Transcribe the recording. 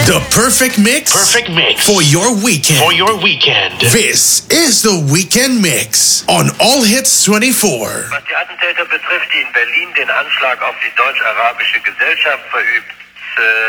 The perfect mix. Perfect mix. For your weekend. For your weekend. This is the Weekend Mix on All Hits 24. Was die Attentäter betrifft, die in Berlin den Anschlag auf die deutsch-arabische Gesellschaft verübt